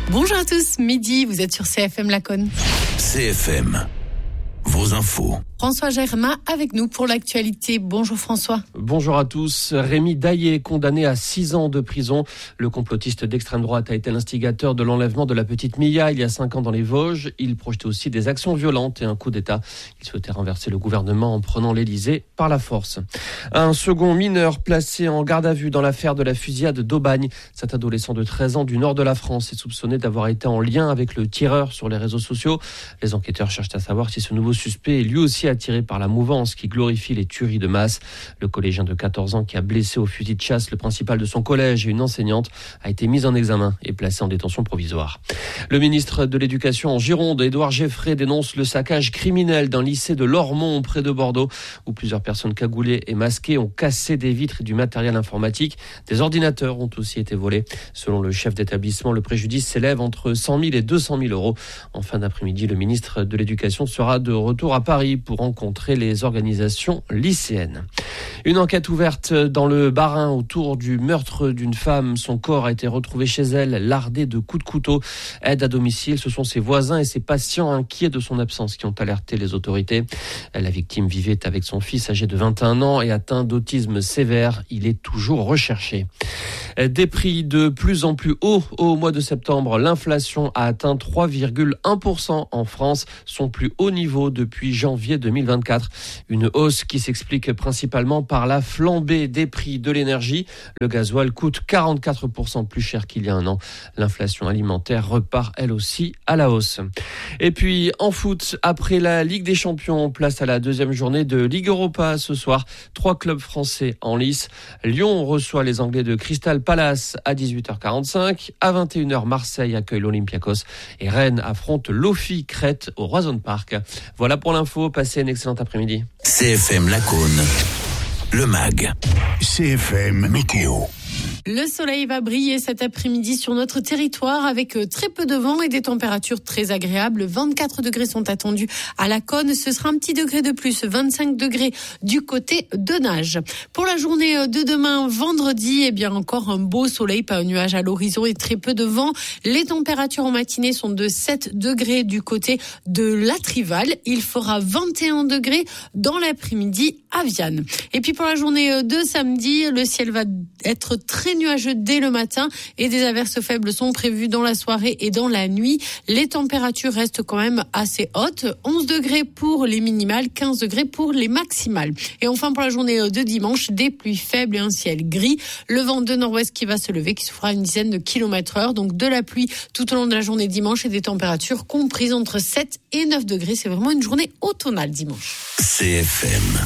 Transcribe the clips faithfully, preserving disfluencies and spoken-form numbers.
Bonjour à tous, midi, vous êtes sur C F M Laconne. C F M, vos infos. François Germain avec nous pour l'actualité. Bonjour François. Bonjour à tous. Rémi Daillé, condamné à six ans de prison. Le complotiste d'extrême droite a été l'instigateur de l'enlèvement de la petite Mia il y a cinq ans dans les Vosges. Il projetait aussi des actions violentes et un coup d'État. Il souhaitait renverser le gouvernement en prenant l'Élysée par la force. Un second mineur placé en garde à vue dans l'affaire de la fusillade d'Aubagne. Cet adolescent de treize ans du nord de la France est soupçonné d'avoir été en lien avec le tireur sur les réseaux sociaux. Les enquêteurs cherchent à savoir si ce nouveau suspect est lui aussi attiré par la mouvance qui glorifie les tueries de masse. Le collégien de quatorze ans qui a blessé au fusil de chasse le principal de son collège et une enseignante a été mis en examen et placé en détention provisoire. Le ministre de l'Éducation en Gironde, Édouard Geffray, dénonce le saccage criminel d'un lycée de Lormont près de Bordeaux où plusieurs personnes cagoulées et masquées ont cassé des vitres et du matériel informatique. Des ordinateurs ont aussi été volés. Selon le chef d'établissement, le préjudice s'élève entre cent mille et deux cent mille euros. En fin d'après-midi, le ministre de l'Éducation sera de retour à Paris pour rencontrer les organisations lycéennes. Une enquête ouverte dans le Bas-Rhin autour du meurtre d'une femme. Son corps a été retrouvé chez elle, lardé de coups de couteau. Aide à domicile, ce sont ses voisins et ses patients inquiets de son absence qui ont alerté les autorités. La victime vivait avec son fils âgé de vingt et un ans et atteint d'autisme sévère. Il est toujours recherché. Des prix de plus en plus hauts au mois de septembre. L'inflation a atteint trois virgule un pour cent en France, son plus haut niveau depuis janvier deux mille vingt-quatre. Une hausse qui s'explique principalement par la flambée des prix de l'énergie. Le gasoil coûte quarante-quatre pour cent plus cher qu'il y a un an. L'inflation alimentaire repart elle aussi à la hausse. Et puis en foot, après la Ligue des Champions, place à la deuxième journée de Ligue Europa ce soir. Trois clubs français en lice. Lyon reçoit les Anglais de Crystal Palace à dix-huit heures quarante-cinq. À vingt et une heures, Marseille accueille l'Olympiakos. Et Rennes affronte l'Offi Crète au Roison Park. Voilà pour l'info. Passez une excellente après-midi. C F M Laconne, le M A G. C F M Météo. Le soleil va briller cet après-midi sur notre territoire avec très peu de vent et des températures très agréables. vingt-quatre degrés sont attendus à Laconne. Ce sera un petit degré de plus, vingt-cinq degrés du côté de Nage. Pour la journée de demain, vendredi, eh bien encore un beau soleil, pas un nuage à l'horizon et très peu de vent. Les températures en matinée sont de sept degrés du côté de La Trivale. Il fera vingt et un degrés dans l'après-midi à Vianne. Et puis pour la journée de samedi, le ciel va être très nuageux dès le matin et des averses faibles sont prévues dans la soirée et dans la nuit. Les températures restent quand même assez hautes. onze degrés pour les minimales, quinze degrés pour les maximales. Et enfin pour la journée de dimanche, des pluies faibles et un ciel gris. Le vent de nord-ouest qui va se lever, qui souffrira une dizaine de kilomètres heure. Donc de la pluie tout au long de la journée dimanche et des températures comprises entre sept et neuf degrés. C'est vraiment une journée automnale dimanche. C F M.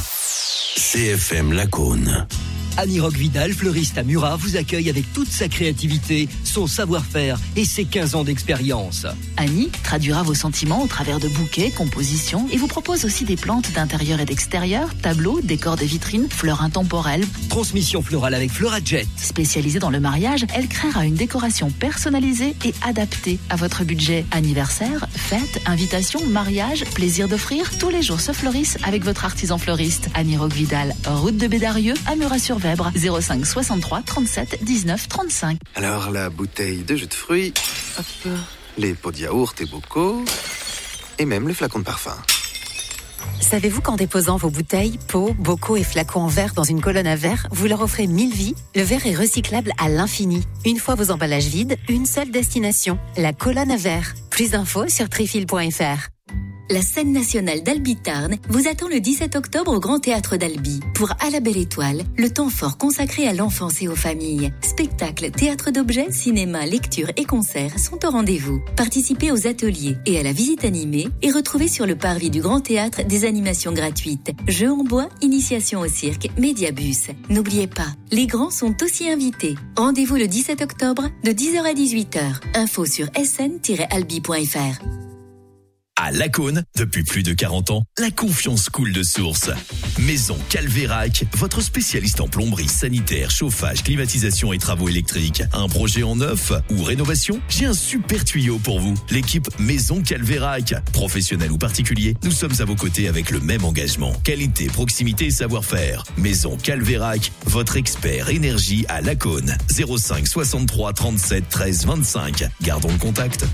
C F M Laconne. Annie Roque-Vidal, fleuriste à Murat, vous accueille avec toute sa créativité, son savoir-faire et ses quinze ans d'expérience. Annie traduira vos sentiments au travers de bouquets, compositions et vous propose aussi des plantes d'intérieur et d'extérieur, tableaux, décors de vitrines, fleurs intemporelles. Transmission florale avec Fleurajet. Spécialisée dans le mariage, elle créera une décoration personnalisée et adaptée à votre budget. Anniversaire, fête, invitation, mariage, plaisir d'offrir, tous les jours se fleurissent avec votre artisan fleuriste. Annie Roque-Vidal, route de Bédarieux, à Murat-sur zéro cinq soixante-trois trente-sept dix-neuf trente-cinq. Alors la bouteille de jus de fruits, hop, les pots de yaourt et bocaux, et même les flacons de parfum. Savez-vous qu'en déposant vos bouteilles, pots, bocaux et flacons en verre dans une colonne à verre, vous leur offrez mille vies? Le verre est recyclable à l'infini. Une fois vos emballages vides, une seule destination, la colonne à verre. Plus d'infos sur trifil point f r. La scène nationale d'Albi-Tarn vous attend le dix-sept octobre au Grand Théâtre d'Albi pour À la Belle Étoile, le temps fort consacré à l'enfance et aux familles. Spectacles, théâtre d'objets, cinéma, lecture et concerts sont au rendez-vous. Participez aux ateliers et à la visite animée et retrouvez sur le parvis du Grand Théâtre des animations gratuites. Jeux en bois, initiation au cirque, médiabus. N'oubliez pas, les grands sont aussi invités. Rendez-vous le dix-sept octobre de dix heures à dix-huit heures. Info sur s n tiret albi point f r. À Lacaune, depuis plus de quarante ans, la confiance coule de source. Maison Calvérac, votre spécialiste en plomberie, sanitaire, chauffage, climatisation et travaux électriques. Un projet en neuf ou rénovation? J'ai un super tuyau pour vous. L'équipe Maison Calvérac. Professionnel ou particulier, nous sommes à vos côtés avec le même engagement. Qualité, proximité et savoir-faire. Maison Calvérac, votre expert énergie à Lacaune. zéro cinq soixante-trois trente-sept treize vingt-cinq. Gardons le contact.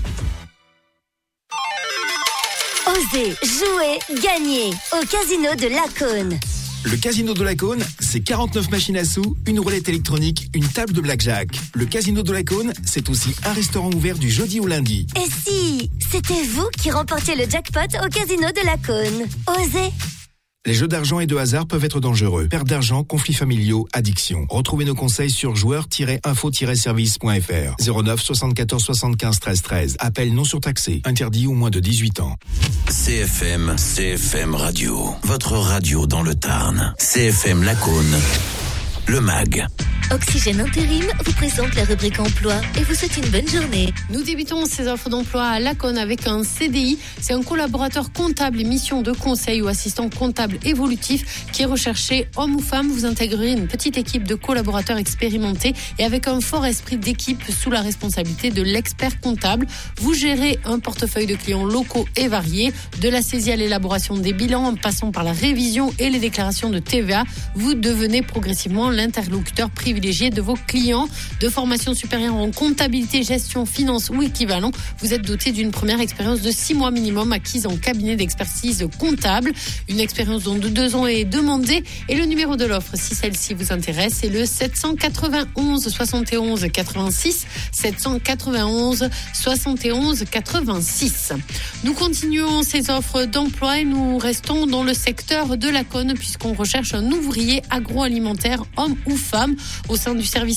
Osez, jouer, gagner au Casino de Lacaune. Le Casino de Lacaune, c'est quarante-neuf machines à sous, une roulette électronique, une table de blackjack. Le Casino de Lacaune, c'est aussi un restaurant ouvert du jeudi au lundi. Et si c'était vous qui remportiez le jackpot au Casino de Lacaune? Osez. Les jeux d'argent et de hasard peuvent être dangereux. Perte d'argent, conflits familiaux, addiction. Retrouvez nos conseils sur joueurs tiret info tiret service point f r. zéro neuf soixante-quatorze soixante-quinze treize treize. Appel non surtaxé. Interdit aux moins de dix-huit ans. C F M, C F M Radio. Votre radio dans le Tarn. C F M Lacaune. Le Mag. Oxygène Intérim vous présente la rubrique emploi et vous souhaite une bonne journée. Nous débutons ces offres d'emploi à Lacaune avec un C D I. C'est un collaborateur comptable et mission de conseil ou assistant comptable évolutif qui est recherché, homme ou femme. Vous intégrerez une petite équipe de collaborateurs expérimentés et avec un fort esprit d'équipe sous la responsabilité de l'expert comptable. Vous gérez un portefeuille de clients locaux et variés, de la saisie à l'élaboration des bilans en passant par la révision et les déclarations de T V A. Vous devenez progressivement l'interlocuteur privilégié de vos clients. De formation supérieure en comptabilité, gestion, finance ou équivalent, vous êtes doté d'une première expérience de six mois minimum acquise en cabinet d'expertise comptable. Une expérience dont de deux ans est demandée. Et le numéro de l'offre, si celle-ci vous intéresse, c'est le sept cent quatre-vingt-onze soixante et onze quatre-vingt-six. sept cent quatre-vingt-onze soixante et onze quatre-vingt-six. Nous continuons ces offres d'emploi et nous restons dans le secteur de Lacaune puisqu'on recherche un ouvrier agroalimentaire, homme ou femme, au sein du service